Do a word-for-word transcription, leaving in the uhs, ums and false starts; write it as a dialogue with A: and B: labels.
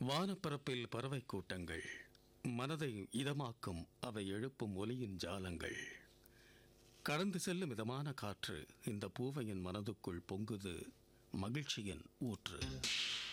A: வானப்பரப்பில் பறவை கூட்டங்கள், மனதை இதமாக்கும் அவை எழுப்பும் ஒலியின் ஜாலங்கள். கடந்து செல்லும் மிதமான காற்று, இந்த பூவையின் மனதுக்குள் பொங்குது மகிழ்ச்சியின் ஊற்று.